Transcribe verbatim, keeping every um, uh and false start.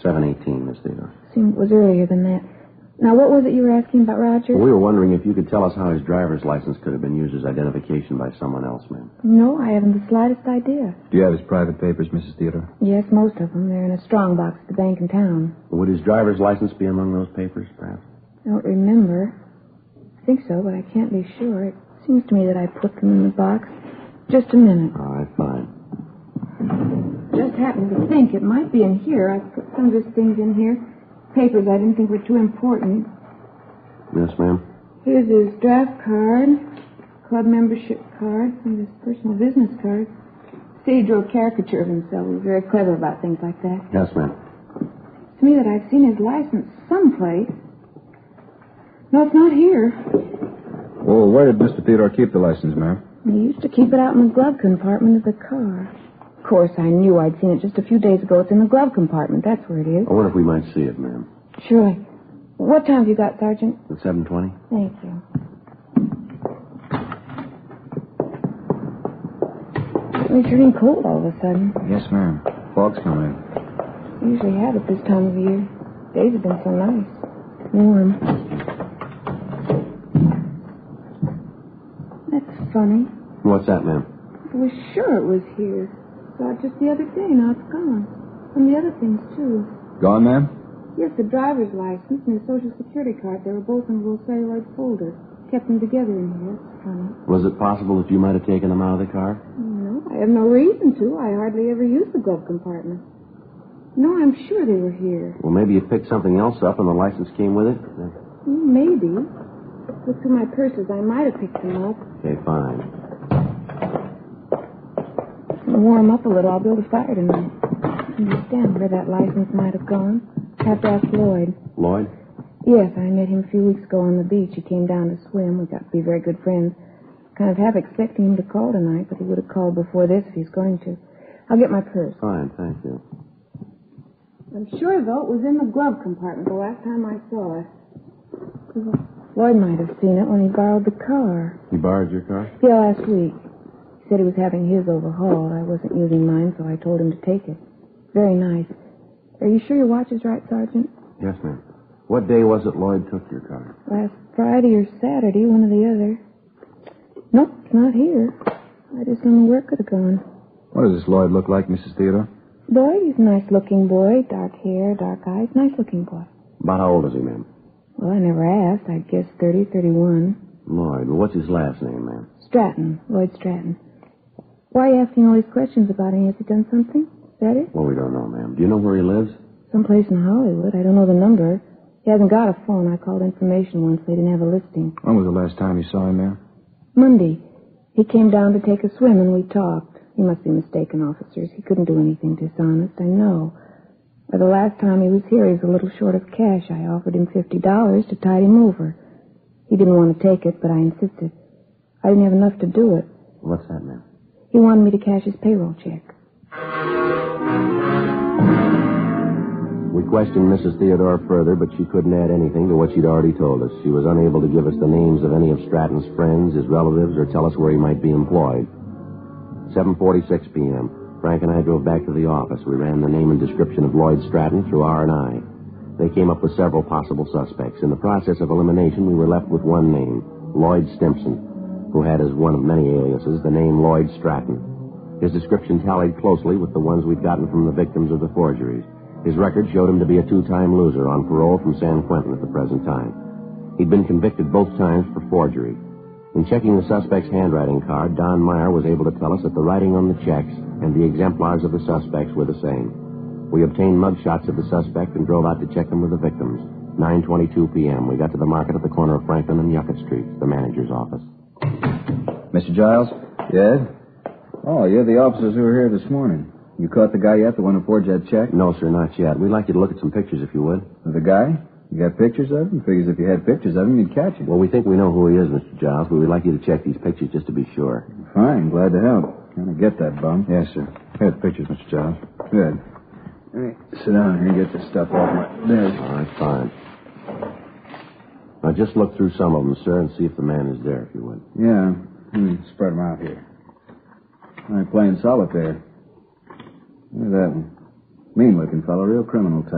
seven eighteen, Miss Theodore. Seemed it was earlier than that. Now, what was it you were asking about Roger? Well, we were wondering if you could tell us how his driver's license could have been used as identification by someone else, ma'am. No, I haven't the slightest idea. Do you have his private papers, Missus Theodore? Yes, most of them. They're in a strong box at the bank in town. Would his driver's license be among those papers, perhaps? I don't remember. I think so, but I can't be sure. It seems to me that I put them in the box. Just a minute. All right, fine. Just happened to think it might be in here. I put some of his things in here. Papers I didn't think were too important. Yes, ma'am? Here's his draft card, club membership card, some of his personal business cards. See, he drew a caricature of himself. He was very clever about things like that. Yes, ma'am. It's to me that I've seen his license someplace. No, it's not here. Well, where did Mister Theodore keep the license, ma'am? He used to keep it out in the glove compartment of the car. Of course, I knew I'd seen it just a few days ago. It's in the glove compartment. That's where it is. I wonder if we might see it, ma'am. Surely. What time have you got, Sergeant? At seven twenty? Thank you. It's turning cold all of a sudden. Yes, ma'am. Fog's coming in. We usually have it this time of year. Days have been so nice. Warm. That's funny. What's that, ma'am? I was sure it was here. Saw it just the other day. Now it's gone. And the other things, too. Gone, ma'am? Yes, the driver's license and his Social Security card. They were both in a little celluloid folder. Kept them together in here. That's funny. Was it possible that you might have taken them out of the car? No, I have no reason to. I hardly ever use the glove compartment. No, I'm sure they were here. Well, maybe you picked something else up and the license came with it? Maybe. Look through my purses. I might have picked them up. Okay, fine. I'll warm up a little. I'll build a fire tonight. I understand where that license might have gone. I have to ask Lloyd. Lloyd? Yes, I met him a few weeks ago on the beach. He came down to swim. We got to be very good friends. Kind of half expecting him to call tonight, but he would have called before this if he's going to. I'll get my purse. Fine, thank you. I'm sure, though, it was in the glove compartment the last time I saw it. Lloyd might have seen it when he borrowed the car. He borrowed your car? Yeah, last week. He said he was having his overhauled. I wasn't using mine, so I told him to take it. Very nice. Are you sure your watch is right, Sergeant? Yes, ma'am. What day was it Lloyd took your car? Last Friday or Saturday, one or the other. Nope, it's not here. I just don't know where it could have gone. What does this Lloyd look like, Missus Theodore? Boy, he's a nice-looking boy. Dark hair, dark eyes. Nice-looking boy. About how old is he, ma'am? Well, I never asked. I'd guess thirty, thirty-one. Lloyd. Well, what's his last name, ma'am? Stratton. Lloyd Stratton. Why are you asking all these questions about him? Has he done something? Is that it? Well, we don't know, ma'am. Do you know where he lives? Someplace in Hollywood. I don't know the number. He hasn't got a phone. I called information once. They didn't have a listing. When was the last time you saw him, ma'am? Monday. He came down to take a swim, and we talked. He must be mistaken, officers. He couldn't do anything dishonest, I know. But the last time he was here, he was a little short of cash. I offered him fifty dollars to tide him over. He didn't want to take it, but I insisted. I didn't have enough to do it. What's that, ma'am? He wanted me to cash his payroll check. We questioned Missus Theodore further, but she couldn't add anything to what she'd already told us. She was unable to give us the names of any of Stratton's friends, his relatives, or tell us where he might be employed. seven forty-six p.m. Frank and I drove back to the office. We ran the name and description of Lloyd Stratton through R and I. They came up with several possible suspects. In the process of elimination, we were left with one name, Lloyd Stimpson, who had as one of many aliases the name Lloyd Stratton. His description tallied closely with the ones we'd gotten from the victims of the forgeries. His record showed him to be a two-time loser on parole from San Quentin at the present time. He'd been convicted both times for forgery. In checking the suspect's handwriting card, Don Meyer was able to tell us that the writing on the checks and the exemplars of the suspects were the same. We obtained mugshots of the suspect and drove out to check them with the victims. nine twenty-two p.m. We got to the market at the corner of Franklin and Yucca Streets, the manager's office. Mister Giles? Yes? Oh, you're the officers who were here this morning. You caught the guy yet, the one who forged that check? No, sir, not yet. We'd like you to look at some pictures, if you would. Of the guy? You got pictures of him? Figures if you had pictures of him, you'd catch him. Well, we think we know who he is, Mister Giles, but we'd like you to check these pictures just to be sure. Fine, glad to help. Kind of get that bum. Yes, sir. Here are the pictures, Mister Giles. Good. Let me sit down here and get this stuff off my desk. All right, fine. Now, just look through some of them, sir, and see if the man is there, if you would. Yeah. Hmm, spread them out here. I'm playing solitaire. Look at that one. Mean-looking fellow, real criminal type.